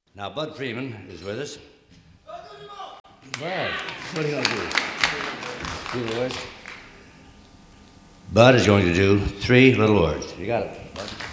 Now, Bud Freeman is with us. Bud, what are you going to do? Do the words? Bud is going to do 3 little words. You got it, Bud.